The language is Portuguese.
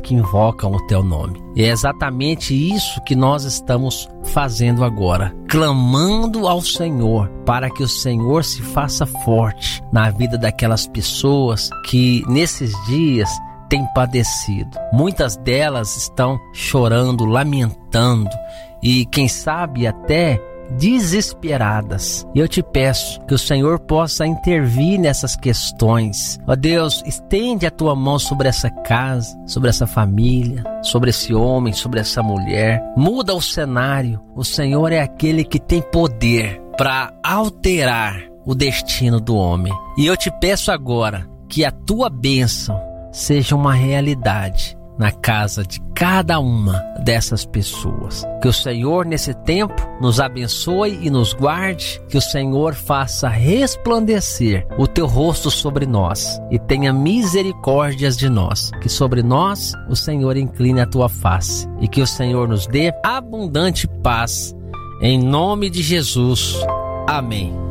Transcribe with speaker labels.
Speaker 1: que invocam o teu nome. E é exatamente isso que nós estamos fazendo agora, clamando ao Senhor para que o Senhor se faça forte na vida daquelas pessoas que nesses dias têm padecido. Muitas delas estão chorando, lamentando e quem sabe até desesperadas. E eu te peço que o Senhor possa intervir nessas questões. Ó Deus, estende a tua mão sobre essa casa, sobre essa família, sobre esse homem, sobre essa mulher. Muda o cenário. O Senhor é aquele que tem poder para alterar o destino do homem. E eu te peço agora que a tua bênção seja uma realidade na casa de cada uma dessas pessoas. Que o Senhor nesse tempo nos abençoe e nos guarde, que o Senhor faça resplandecer o teu rosto sobre nós e tenha misericórdias de nós, que sobre nós o Senhor incline a tua face e que o Senhor nos dê abundante paz, em nome de Jesus. Amém.